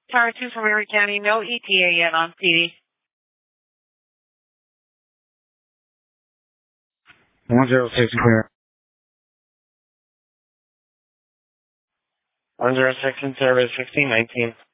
Tower 2 from Erie County, no ETA yet on PD. 106 clear. 106 in service, 1619.